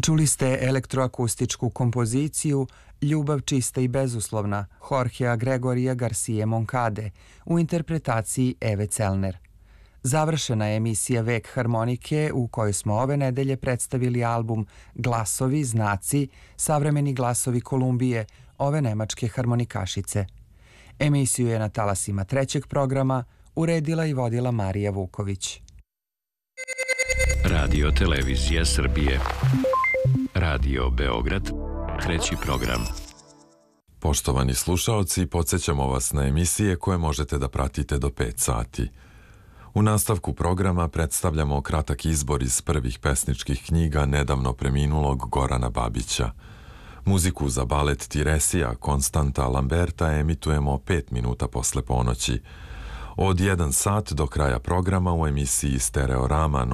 Čuli ste elektroakustičku kompoziciju Ljubav čista i bezuslovna Jorgea Gregorija Garcije Moncade u interpretaciji Eve Celner. Završena je emisija Vek harmonike u kojoj smo ove nedelje predstavili album Glasovi, znaci, savremeni glasovi Kolumbije, ove nemačke harmonikašice. Emisiju je na talasima trećeg programa uredila i vodila Marija Vuković. Radio Televizija Srbije. Radio Beograd, treći program. Poštovani slušaoci, podsjećamo vas na emisije koje možete da pratite do 5 sati. U nastavku programa predstavljamo kratak izbor iz prvih pesničkih knjiga nedavno preminulog Gorana Babića. Muziku za balet Tiresija Konstanta Lamberta emitujemo 5 minuta posle ponoći. Od 1 sat do kraja programa u emisiji Stereorama